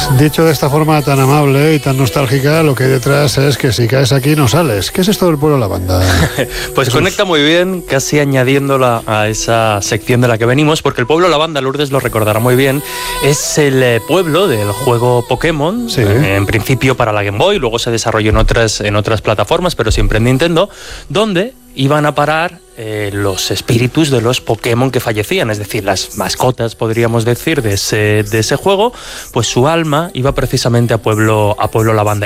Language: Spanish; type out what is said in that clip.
Dicho de esta forma tan amable y tan nostálgica, lo que hay detrás es que si caes aquí no sales. ¿Qué es esto del pueblo lavanda? Pues conecta muy bien, casi añadiéndola a esa sección de la que venimos, porque el pueblo lavanda, Lourdes lo recordará muy bien, es el pueblo del juego Pokémon, sí. En principio para la Game Boy, luego se desarrolló en otras plataformas, pero siempre en Nintendo, donde iban a parar los espíritus de los Pokémon que fallecían, es decir, las mascotas, podríamos decir, de ese juego, pues su alma iba precisamente a Pueblo Lavanda.